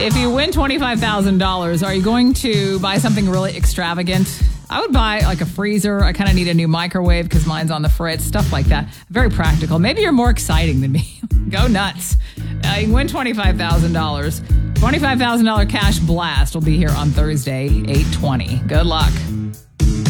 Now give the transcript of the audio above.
If you win $25,000, are you going to buy something really extravagant? I would buy like a freezer. I kind of need a new microwave because mine's on the fritz, stuff like that. Very practical. Maybe you're more exciting than me. Go nuts. You can win $25,000. $25,000 cash blast will be here on Thursday, 8/20. Good luck.